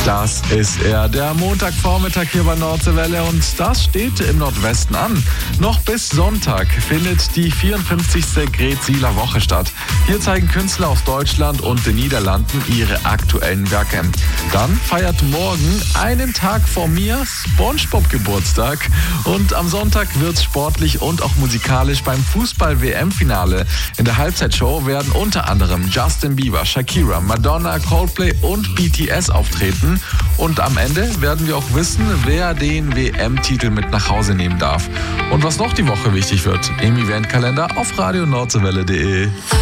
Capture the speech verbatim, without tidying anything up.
Das ist er, der Montagvormittag hier bei Nordseewelle, und das steht im Nordwesten an. Noch bis Sonntag findet die vierundfünfzigste Gretsieler Woche statt. Hier zeigen Künstler aus Deutschland und den Niederlanden ihre aktuellen Werke. Dann feiert morgen, einen Tag vor mir, SpongeBob Geburtstag. Und am Sonntag wird's sportlich und auch musikalisch beim Fußball-W M-Finale. In der Halbzeitshow werden unter anderem Justin Bieber, Shakira, Madonna, Coldplay und B T S auftreten. Und am Ende werden wir auch wissen, wer den W M-Titel mit nach Hause nehmen darf. Und was noch die Woche wichtig wird, im Eventkalender auf radio nordseewelle punkt de.